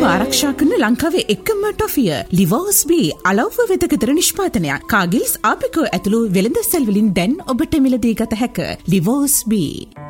ආරක්ෂා කරන ලංකාවේ එකම ටොෆිය ලිවෝස් බී අලව්ව වෙදකතර නිෂ්පාදනයක්. කාගිල්ස් ආපිකෝ ඇතුළු වෙළඳ සැල් වලින් දැන් ඔබට මිලදී ගත හැක. ලිවෝස් බී.